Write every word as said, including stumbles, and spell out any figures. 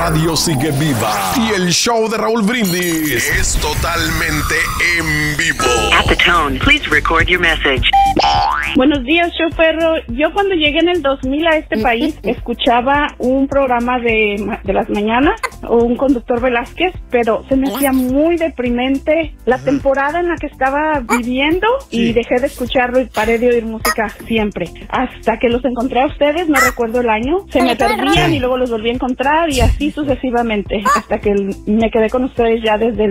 radio sigue viva y el show de Raúl Brindis es totalmente en vivo. At the tone, please record your message. Buenos días, show perro. Yo cuando llegué en el dos mil a este país escuchaba un programa de, de las mañanas, un conductor Velázquez, pero se me hacía muy deprimente la temporada en la que estaba viviendo y dejé de escucharlo y paré de oír música siempre. Hasta que los encontré a ustedes, no recuerdo el año, se me perdían y luego los volví a encontrar y así sucesivamente, hasta que me quedé con ustedes ya desde el